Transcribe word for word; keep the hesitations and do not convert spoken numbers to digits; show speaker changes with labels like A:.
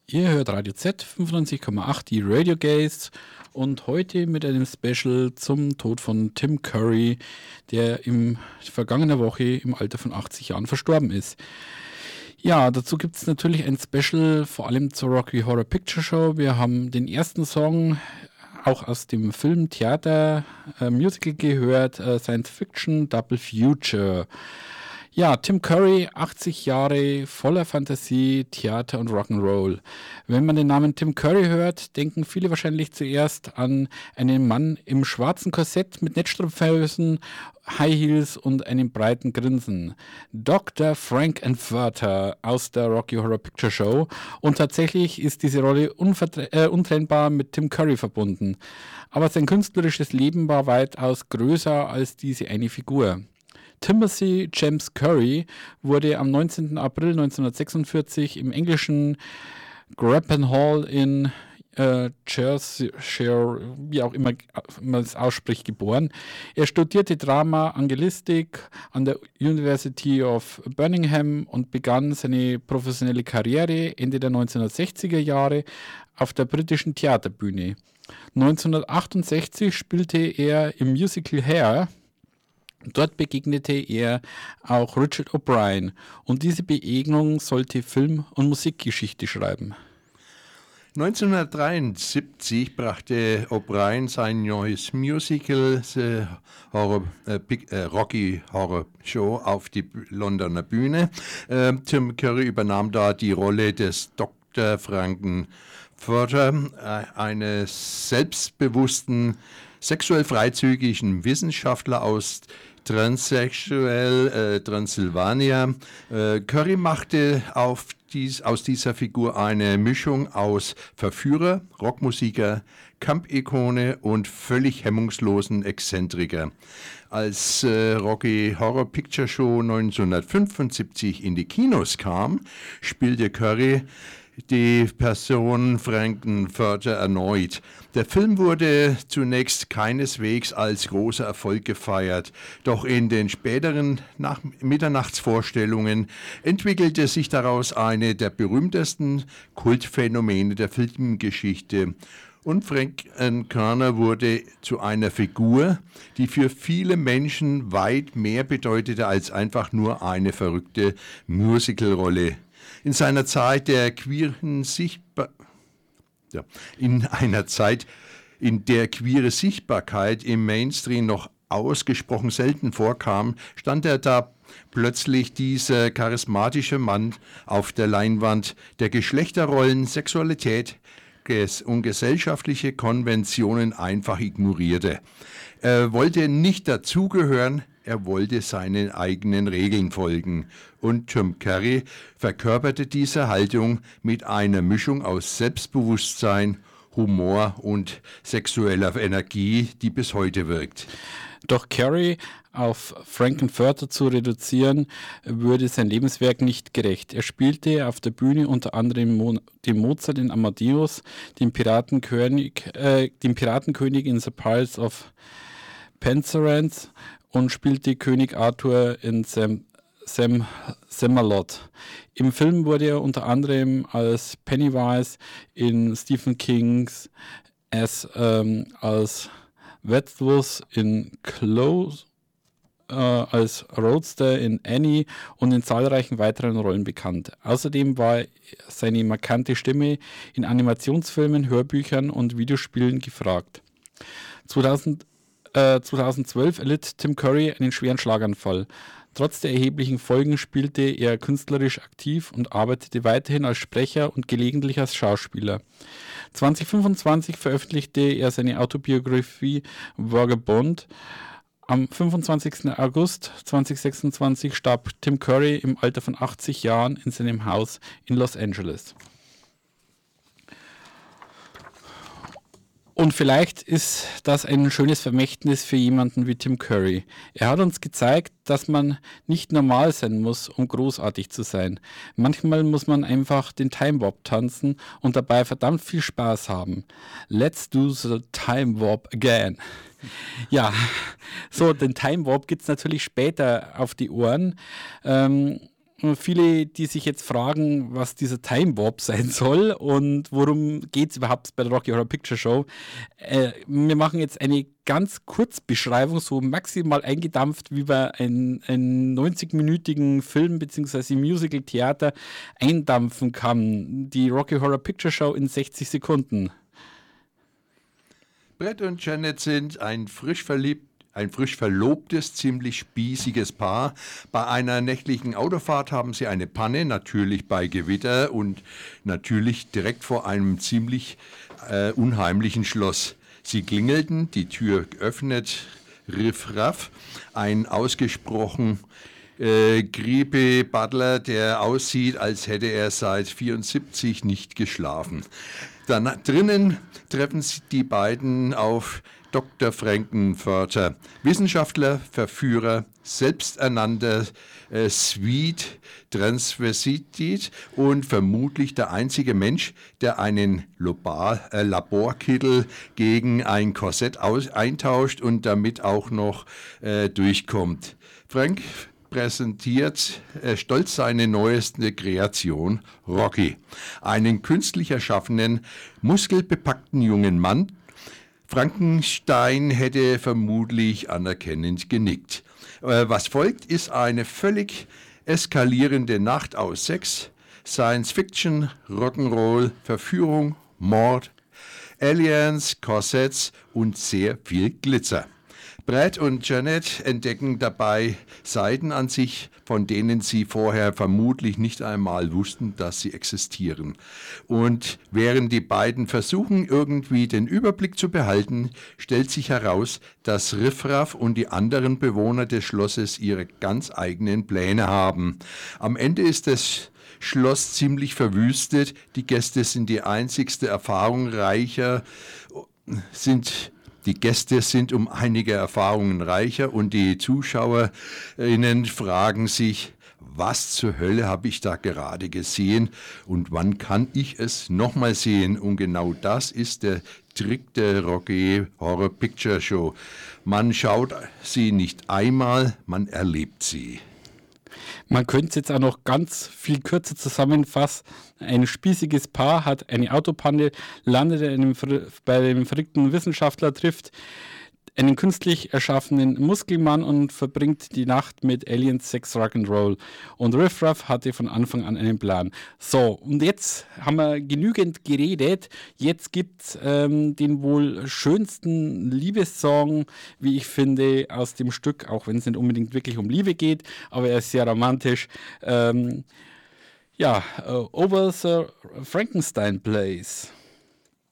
A: Ihr hört Radio Z fünfundneunzig Komma acht, die Radio Gays, und heute mit einem Special zum Tod von Tim Curry, der im vergangenen Woche im Alter von achtzig Jahren verstorben ist. Ja, dazu gibt es natürlich ein Special, vor allem zur Rocky Horror Picture Show. Wir haben den ersten Song auch aus dem Film Theater äh, Musical gehört, äh, Science Fiction Double Future. Ja, Tim Curry, achtzig Jahre, voller Fantasie, Theater und Rock'n'Roll. Wenn man den Namen Tim Curry hört, denken viele wahrscheinlich zuerst an einen Mann im schwarzen Korsett mit Netzstrumpfhosen, High Heels und einem breiten Grinsen. Doktor Frank-N-Furter aus der Rocky Horror Picture Show. Und tatsächlich ist diese Rolle unvertre- äh, untrennbar mit Tim Curry verbunden. Aber sein künstlerisches Leben war weitaus größer als diese eine Figur. Timothy James Curry wurde am neunzehnten April neunzehnhundertsechsundvierzig im englischen Grappan Hall in äh, Cheshire, wie auch immer man es ausspricht, geboren. Er studierte Drama, Angelistik an der University of Birmingham und begann seine professionelle Karriere Ende der neunzehnhundertsechziger Jahre auf der britischen Theaterbühne. neunzehnhundertachtundsechzig spielte er im Musical Hair. Dort begegnete er auch Richard O'Brien und diese Begegnung sollte Film- und Musikgeschichte schreiben.
B: neunzehnhundertdreiundsiebzig brachte O'Brien sein neues Musical The Horror, äh, Big, äh, Rocky Horror Show auf die Londoner Bühne. Äh, Tim Curry übernahm da die Rolle des Doktor Frank-N-Furter, äh, eines selbstbewussten, sexuell freizügigen Wissenschaftler aus Transsexuell äh, Transsilvania. Äh, Curry machte auf dies, aus dieser Figur eine Mischung aus Verführer, Rockmusiker, Kampfikone und völlig hemmungslosen Exzentriker. Als äh, Rocky Horror Picture Show neunzehnhundertfünfundsiebzig in die Kinos kam, spielte Curry die Person Frank-N-Furter erneut. Der Film wurde zunächst keineswegs als großer Erfolg gefeiert, doch in den späteren Nach- Mitternachtsvorstellungen entwickelte sich daraus eine der berühmtesten Kultphänomene der Filmgeschichte. Und Frank N. wurde zu einer Figur, die für viele Menschen weit mehr bedeutete als einfach nur eine verrückte Musicalrolle. In seiner Zeit der queeren Sichtbar- ja, in einer Zeit, in der queere Sichtbarkeit im Mainstream noch ausgesprochen selten vorkam, stand er da plötzlich dieser charismatische Mann auf der Leinwand, der Geschlechterrollen, Sexualität und gesellschaftliche Konventionen einfach ignorierte. Er wollte nicht dazugehören, er wollte seinen eigenen Regeln folgen. Und Tim Curry verkörperte diese Haltung mit einer Mischung aus Selbstbewusstsein, Humor und sexueller Energie, die bis heute wirkt.
A: Doch Curry auf Frank-N-Furter zu reduzieren, würde sein Lebenswerk nicht gerecht. Er spielte auf der Bühne unter anderem Mo- den Mozart in Amadeus, den Piratenkönig, äh, den Piratenkönig in The Pirates of Penzance und spielte König Arthur in Sam, Sam Camelot. Im Film wurde er unter anderem als Pennywise in Stephen Kings, as, ähm, als Wetwus in Close, äh, als Roadster in Annie und in zahlreichen weiteren Rollen bekannt. Außerdem war seine markante Stimme in Animationsfilmen, Hörbüchern und Videospielen gefragt. zweitausend zweitausendzwölf erlitt Tim Curry einen schweren Schlaganfall. Trotz der erheblichen Folgen spielte er künstlerisch aktiv und arbeitete weiterhin als Sprecher und gelegentlich als Schauspieler. zwanzig fünfundzwanzig veröffentlichte er seine Autobiografie Vagabond. Am fünfundzwanzigsten August zweitausendsechsundzwanzig starb Tim Curry im Alter von achtzig Jahren in seinem Haus in Los Angeles. Und vielleicht ist das ein schönes Vermächtnis für jemanden wie Tim Curry. Er hat uns gezeigt, dass man nicht normal sein muss, um großartig zu sein. Manchmal muss man einfach den Time Warp tanzen und dabei verdammt viel Spaß haben. Let's do the Time Warp again. Ja, so, den Time Warp gibt es natürlich später auf die Ohren. Ähm, viele, die sich jetzt fragen, was dieser Time Warp sein soll und worum geht es überhaupt bei der Rocky Horror Picture Show. Äh, wir machen jetzt eine ganz Kurzbeschreibung, so maximal eingedampft, wie man einen, einen neunzig-minütigen Film bzw. Musical-Theater eindampfen kann. Die Rocky Horror Picture Show in sechzig Sekunden.
B: Brett und Janet sind ein frisch verliebt Ein frisch verlobtes, ziemlich spießiges Paar. Bei einer nächtlichen Autofahrt haben sie eine Panne, natürlich bei Gewitter und natürlich direkt vor einem ziemlich äh, unheimlichen Schloss. Sie klingelten, die Tür geöffnet, riffraff, ein ausgesprochen äh, creepy Butler, der aussieht, als hätte er seit vierundsiebzig nicht geschlafen. Dann drinnen treffen sie die beiden auf Doktor Frankenfurter, Wissenschaftler, Verführer, selbsternannter äh, Sweet Transvestit und vermutlich der einzige Mensch, der einen Lobar, äh, Laborkittel gegen ein Korsett aus, eintauscht und damit auch noch äh, durchkommt. Frank präsentiert äh, stolz seine neueste Kreation, Rocky, einen künstlich erschaffenen, muskelbepackten jungen Mann. Frankenstein hätte vermutlich anerkennend genickt. Was folgt, ist eine völlig eskalierende Nacht aus Sex, Science-Fiction, Rock'n'Roll, Verführung, Mord, Aliens, Korsetts und sehr viel Glitzer. Brad und Janet entdecken dabei Seiten an sich, von denen sie vorher vermutlich nicht einmal wussten, dass sie existieren. Und während die beiden versuchen, irgendwie den Überblick zu behalten, stellt sich heraus, dass Riffraff und die anderen Bewohner des Schlosses ihre ganz eigenen Pläne haben. Am Ende ist das Schloss ziemlich verwüstet, die Gäste sind die einzigste Erfahrung reicher, sind Die Gäste sind um einige Erfahrungen reicher und die ZuschauerInnen fragen sich, was zur Hölle habe ich da gerade gesehen und wann kann ich es nochmal sehen? Und genau das ist der Trick der Rocky Horror Picture Show. Man schaut sie nicht einmal, man erlebt sie.
A: Man könnte es jetzt auch noch ganz viel kürzer zusammenfassen. Ein spießiges Paar hat eine Autopanne, landet einem, bei einem verrückten Wissenschaftler, trifft einen künstlich erschaffenen Muskelmann und verbringt die Nacht mit Aliens, Sex, Rock'n'Roll. Und Riff Raff hatte von Anfang an einen Plan. So, und jetzt haben wir genügend geredet. Jetzt gibt es ähm, den wohl schönsten Liebessong, wie ich finde, aus dem Stück, auch wenn es nicht unbedingt wirklich um Liebe geht, aber er ist sehr romantisch. Ähm, ja, uh, Over the Frankenstein Place.